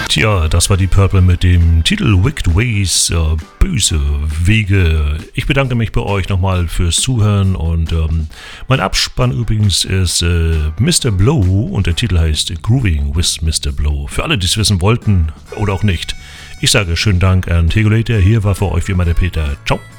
Tja, das war die Purple mit dem Titel Wicked Ways, böse Wege. Ich bedanke mich bei euch nochmal fürs Zuhören und mein Abspann übrigens ist Mr. Blow und der Titel heißt Grooving with Mr. Blow. Für alle, die es wissen wollten oder auch nicht. Ich sage schönen Dank an Tegulator. Hier war für euch wie immer der Peter. Ciao.